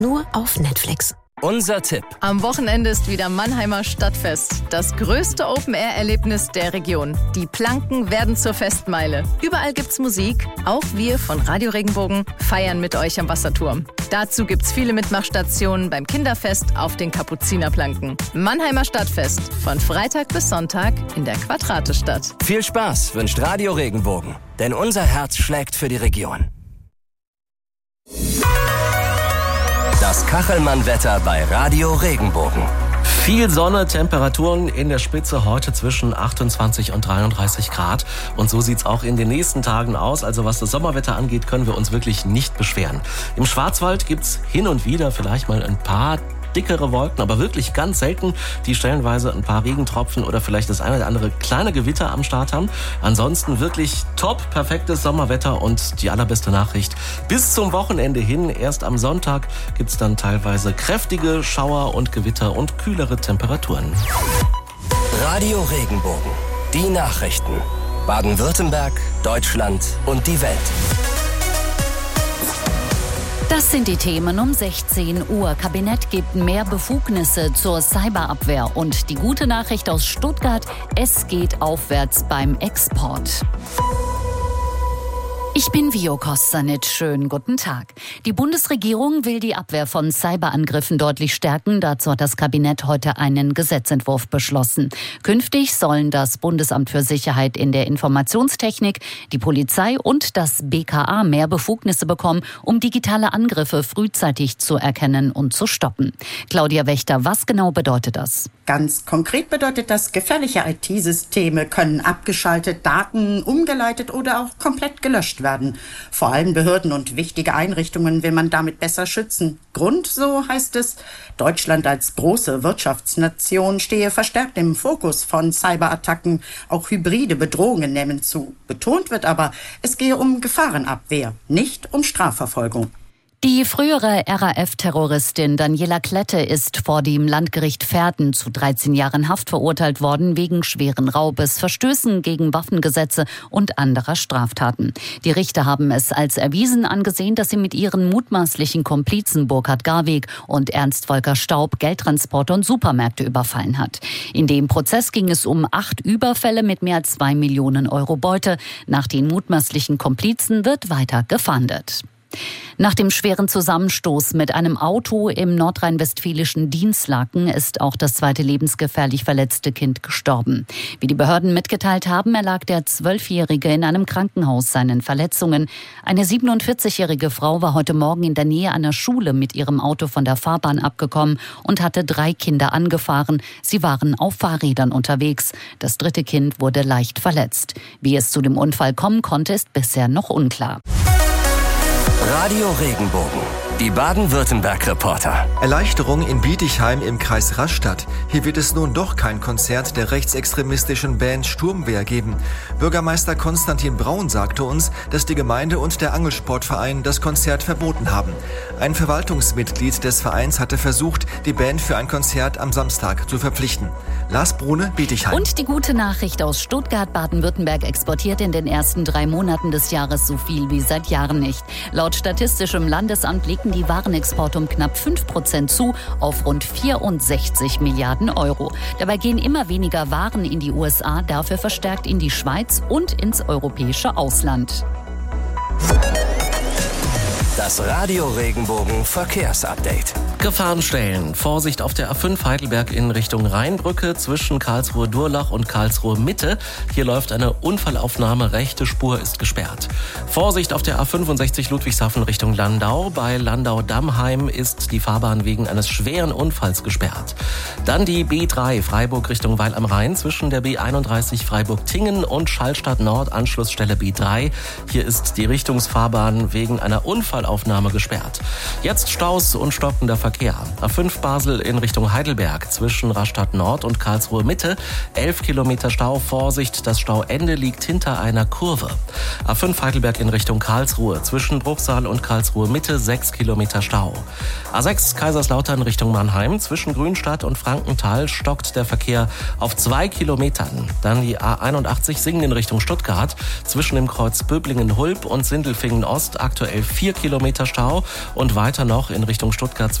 Nur auf Netflix. Unser Tipp. Am Wochenende ist wieder Mannheimer Stadtfest. Das größte Open-Air-Erlebnis der Region. Die Planken werden zur Festmeile. Überall gibt's Musik. Auch wir von Radio Regenbogen feiern mit euch am Wasserturm. Dazu gibt's viele Mitmachstationen beim Kinderfest auf den Kapuzinerplanken. Mannheimer Stadtfest. Von Freitag bis Sonntag in der Quadratestadt. Viel Spaß wünscht Radio Regenbogen. Denn unser Herz schlägt für die Region. Das Kachelmann-Wetter bei Radio Regenbogen. Viel Sonne, Temperaturen in der Spitze heute zwischen 28 und 33 Grad. Und so sieht's auch in den nächsten Tagen aus. Also was das Sommerwetter angeht, können wir uns wirklich nicht beschweren. Im Schwarzwald gibt's hin und wieder vielleicht mal ein paar dickere Wolken, aber wirklich ganz selten, die stellenweise ein paar Regentropfen oder vielleicht das eine oder andere kleine Gewitter am Start haben. Ansonsten wirklich top, perfektes Sommerwetter und die allerbeste Nachricht. Bis zum Wochenende hin, erst am Sonntag, gibt's dann teilweise kräftige Schauer und Gewitter und kühlere Temperaturen. Radio Regenbogen. Die Nachrichten. Baden-Württemberg, Deutschland und die Welt. Das sind die Themen um 16 Uhr. Kabinett gibt mehr Befugnisse zur Cyberabwehr. Und die gute Nachricht aus Stuttgart, es geht aufwärts beim Export. Ich bin Vio Kostanic. Schönen guten Tag. Die Bundesregierung will die Abwehr von Cyberangriffen deutlich stärken. Dazu hat das Kabinett heute einen Gesetzentwurf beschlossen. Künftig sollen das Bundesamt für Sicherheit in der Informationstechnik, die Polizei und das BKA mehr Befugnisse bekommen, um digitale Angriffe frühzeitig zu erkennen und zu stoppen. Claudia Wächter, was genau bedeutet das? Ganz konkret bedeutet das, gefährliche IT-Systeme können abgeschaltet, Daten umgeleitet oder auch komplett gelöscht werden. Vor allem Behörden und wichtige Einrichtungen will man damit besser schützen. Grund, so heißt es, Deutschland als große Wirtschaftsnation stehe verstärkt im Fokus von Cyberattacken. Auch hybride Bedrohungen nehmen zu. Betont wird aber, es gehe um Gefahrenabwehr, nicht um Strafverfolgung. Die frühere RAF-Terroristin Daniela Klette ist vor dem Landgericht Verden zu 13 Jahren Haft verurteilt worden wegen schweren Raubes, Verstößen gegen Waffengesetze und anderer Straftaten. Die Richter haben es als erwiesen angesehen, dass sie mit ihren mutmaßlichen Komplizen Burkhard Garweg und Ernst Volker Staub Geldtransporte und Supermärkte überfallen hat. In dem Prozess ging es um 8 Überfälle mit mehr als 2 Millionen Euro Beute. Nach den mutmaßlichen Komplizen wird weiter gefahndet. Nach dem schweren Zusammenstoß mit einem Auto im nordrhein-westfälischen Dinslaken ist auch das zweite lebensgefährlich verletzte Kind gestorben. Wie die Behörden mitgeteilt haben, erlag der 12-Jährige in einem Krankenhaus seinen Verletzungen. Eine 47-jährige Frau war heute Morgen in der Nähe einer Schule mit ihrem Auto von der Fahrbahn abgekommen und hatte 3 Kinder angefahren. Sie waren auf Fahrrädern unterwegs. Das dritte Kind wurde leicht verletzt. Wie es zu dem Unfall kommen konnte, ist bisher noch unklar. Radio Regenbogen. Die Baden-Württemberg-Reporter. Erleichterung in Bietigheim im Kreis Rastatt. Hier wird es nun doch kein Konzert der rechtsextremistischen Band Sturmwehr geben. Bürgermeister Konstantin Braun sagte uns, dass die Gemeinde und der Angelsportverein das Konzert verboten haben. Ein Verwaltungsmitglied des Vereins hatte versucht, die Band für ein Konzert am Samstag zu verpflichten. Lars Brune, Bietigheim. Und die gute Nachricht aus Stuttgart: Baden-Württemberg exportiert in den ersten 3 Monaten des Jahres so viel wie seit Jahren nicht. Laut Statistischem Landesamt legten die Warenexporte um knapp 5% zu auf rund 64 Milliarden Euro. Dabei gehen immer weniger Waren in die USA, dafür verstärkt in die Schweiz und ins europäische Ausland. Das Radio Regenbogen Verkehrsupdate. Gefahrenstellen. Vorsicht auf der A5 Heidelberg in Richtung Rheinbrücke zwischen Karlsruhe-Durlach und Karlsruhe-Mitte. Hier läuft eine Unfallaufnahme, rechte Spur ist gesperrt. Vorsicht auf der A65 Ludwigshafen Richtung Landau. Bei Landau-Dammheim ist die Fahrbahn wegen eines schweren Unfalls gesperrt. Dann die B3 Freiburg Richtung Weil am Rhein zwischen der B31 Freiburg-Tingen und Schallstadt Nord Anschlussstelle B3. Hier ist die Richtungsfahrbahn wegen einer Unfallaufnahme gesperrt. Jetzt Staus und stockender Verkehr. A5 Basel in Richtung Heidelberg zwischen Rastatt Nord und Karlsruhe Mitte. 11 Kilometer Stau. Vorsicht, das Stauende liegt hinter einer Kurve. A5 Heidelberg in Richtung Karlsruhe zwischen Bruchsal und Karlsruhe Mitte. 6 Kilometer Stau. A6 Kaiserslautern Richtung Mannheim zwischen Grünstadt und Frankenthal stockt der Verkehr auf 2 Kilometern. Dann die A81 Singen in Richtung Stuttgart zwischen dem Kreuz Böblingen-Hulb und Sindelfingen Ost aktuell 4 Kilometer. Kilometer Stau und weiter noch in Richtung Stuttgart